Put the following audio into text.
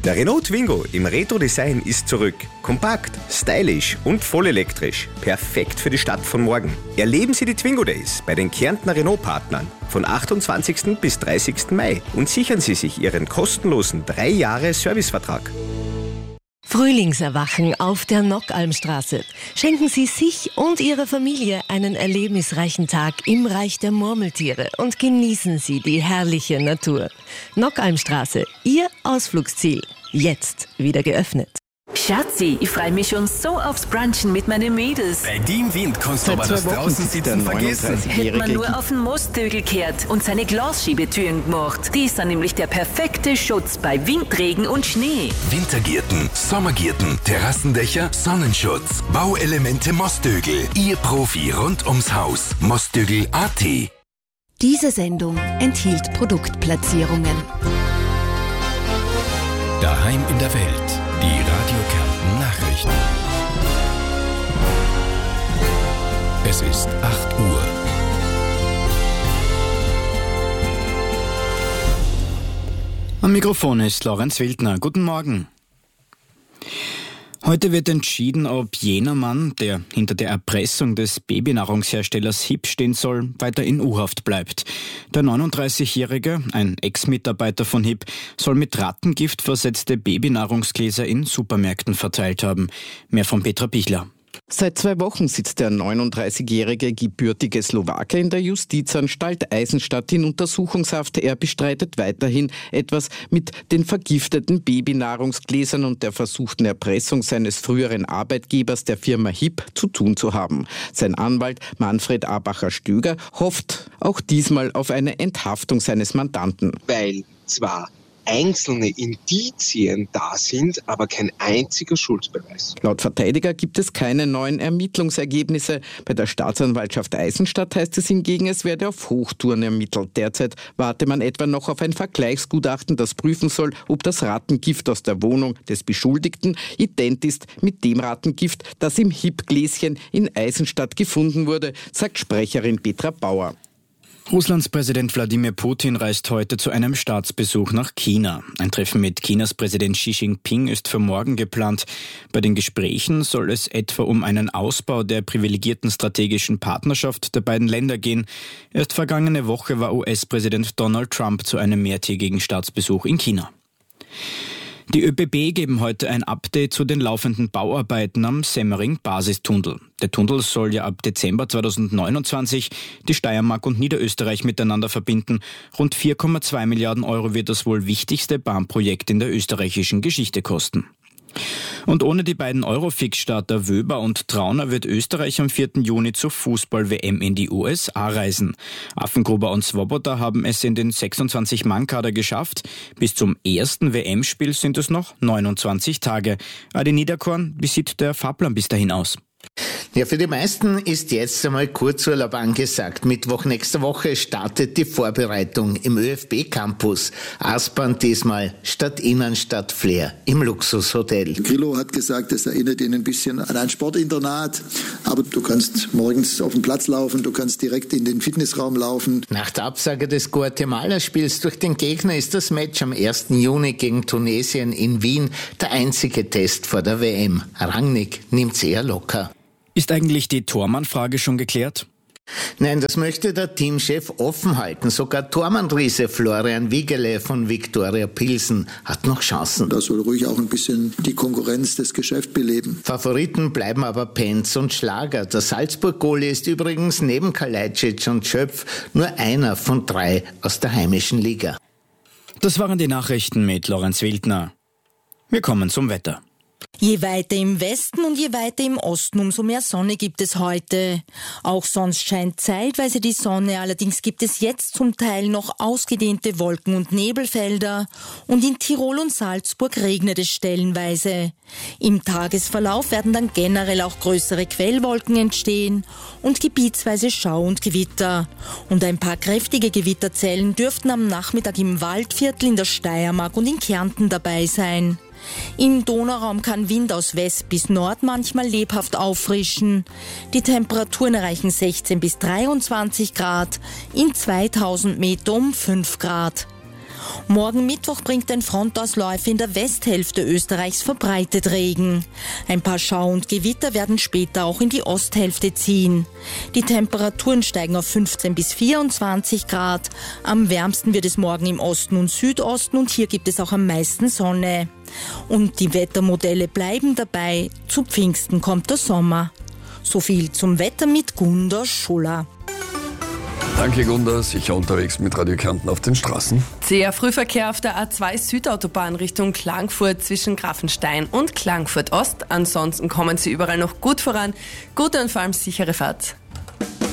Der Renault Twingo im Retro-Design ist zurück. Kompakt, stylisch und voll elektrisch. Perfekt für die Stadt von morgen. Erleben Sie die Twingo Days bei den Kärntner Renault-Partnern von 28. bis 30. Mai und sichern Sie sich Ihren kostenlosen 3 Jahre Servicevertrag. Frühlingserwachen auf der Nockalmstraße. Schenken Sie sich und Ihrer Familie einen erlebnisreichen Tag im Reich der Murmeltiere und genießen Sie die herrliche Natur. Nockalmstraße, Ihr Ausflugsziel. Jetzt wieder geöffnet. Schatzi, ich freue mich schon so aufs Brunchen mit meinen Mädels. Bei dem Wind kannst du aber das draußen sitzen vergessen. Hätte man nur auf den Mostögel gehört und seine Glasschiebetüren gemacht. Die sind nämlich der perfekte Schutz bei Wind, Regen und Schnee. Wintergärten, Sommergärten, Terrassendächer, Sonnenschutz, Bauelemente Mostögl. Ihr Profi rund ums Haus. Mostögl.at. Diese Sendung enthielt Produktplatzierungen. Daheim in der Welt. Die Radio Kärnten Nachrichten. Es ist 8 Uhr. Am Mikrofon ist Lorenz Wildner. Guten Morgen. Heute wird entschieden, ob jener Mann, der hinter der Erpressung des Babynahrungsherstellers HiP stehen soll, weiter in U-Haft bleibt. Der 39-Jährige, ein Ex-Mitarbeiter von HiP, soll mit Rattengift versetzte Babynahrungsgläser in Supermärkten verteilt haben. Mehr von Petra Bichler. Seit 2 Wochen sitzt der 39-jährige gebürtige Slowake in der Justizanstalt Eisenstadt in Untersuchungshaft. Er bestreitet weiterhin, etwas mit den vergifteten Babynahrungsgläsern und der versuchten Erpressung seines früheren Arbeitgebers, der Firma HiP, zu tun zu haben. Sein Anwalt Manfred Abacher-Stöger hofft auch diesmal auf eine Enthaftung seines Mandanten. Weil zwar einzelne Indizien da sind, aber kein einziger Schuldbeweis. Laut Verteidiger gibt es keine neuen Ermittlungsergebnisse. Bei der Staatsanwaltschaft Eisenstadt heißt es hingegen, es werde auf Hochtouren ermittelt. Derzeit warte man etwa noch auf ein Vergleichsgutachten, das prüfen soll, ob das Rattengift aus der Wohnung des Beschuldigten ident ist mit dem Rattengift, das im HiP-Gläschen in Eisenstadt gefunden wurde, sagt Sprecherin Petra Bauer. Russlands Präsident Wladimir Putin reist heute zu einem Staatsbesuch nach China. Ein Treffen mit Chinas Präsident Xi Jinping ist für morgen geplant. Bei den Gesprächen soll es etwa um einen Ausbau der privilegierten strategischen Partnerschaft der beiden Länder gehen. Erst vergangene Woche war US-Präsident Donald Trump zu einem mehrtägigen Staatsbesuch in China. Die ÖBB geben heute ein Update zu den laufenden Bauarbeiten am Semmering-Basistunnel. Der Tunnel soll ja ab Dezember 2029 die Steiermark und Niederösterreich miteinander verbinden. Rund 4,2 Milliarden Euro wird das wohl wichtigste Bahnprojekt in der österreichischen Geschichte kosten. Und ohne die beiden Eurofix-Starter Wöber und Trauner wird Österreich am 4. Juni zur Fußball-WM in die USA reisen. Affengruber und Swoboda haben es in den 26-Mann-Kader geschafft. Bis zum ersten WM-Spiel sind es noch 29 Tage. Adi Niederkorn, wie sieht der Fahrplan bis dahin aus? Ja, für die meisten ist jetzt einmal Kurzurlaub angesagt. Mittwoch nächster Woche startet die Vorbereitung im ÖFB-Campus. Aspern diesmal statt Innenstadt Flair im Luxushotel. Grillo hat gesagt, das erinnert ihn ein bisschen an ein Sportinternat. Aber du kannst morgens auf den Platz laufen, du kannst direkt in den Fitnessraum laufen. Nach der Absage des Guatemala-Spiels durch den Gegner ist das Match am 1. Juni gegen Tunesien in Wien der einzige Test vor der WM. Rangnick nimmt's eher locker. Ist eigentlich die Tormann-Frage schon geklärt? Nein, das möchte der Teamchef offen halten. Sogar Tormann-Riese Florian Wiegele von Viktoria Pilsen hat noch Chancen. Da soll ruhig auch ein bisschen die Konkurrenz des Geschäfts beleben. Favoriten bleiben aber Penz und Schlager. Der Salzburg-Goalie ist übrigens neben Kalajdzic und Schöpf nur einer von 3 aus der heimischen Liga. Das waren die Nachrichten mit Lorenz Wildner. Wir kommen zum Wetter. Je weiter im Westen und je weiter im Osten, umso mehr Sonne gibt es heute. Auch sonst scheint zeitweise die Sonne, allerdings gibt es jetzt zum Teil noch ausgedehnte Wolken- und Nebelfelder und in Tirol und Salzburg regnet es stellenweise. Im Tagesverlauf werden dann generell auch größere Quellwolken entstehen und gebietsweise Schau und Gewitter. Und ein paar kräftige Gewitterzellen dürften am Nachmittag im Waldviertel, in der Steiermark und in Kärnten dabei sein. Im Donauraum kann Wind aus West bis Nord manchmal lebhaft auffrischen. Die Temperaturen erreichen 16 bis 23 Grad, in 2000 Meter um 5 Grad. Morgen Mittwoch bringt ein Frontausläufer in der Westhälfte Österreichs verbreitet Regen. Ein paar Schau- und Gewitter werden später auch in die Osthälfte ziehen. Die Temperaturen steigen auf 15 bis 24 Grad. Am wärmsten wird es morgen im Osten und Südosten und hier gibt es auch am meisten Sonne. Und die Wettermodelle bleiben dabei. Zu Pfingsten kommt der Sommer. So viel zum Wetter mit Gunda Schuller. Danke, Gunda. Sicher unterwegs mit Radio Kärnten auf den Straßen. Sehr Frühverkehr auf der A2 Südautobahn Richtung Klagenfurt zwischen Grafenstein und Klagenfurt Ost. Ansonsten kommen Sie überall noch gut voran. Gute und vor allem sichere Fahrt.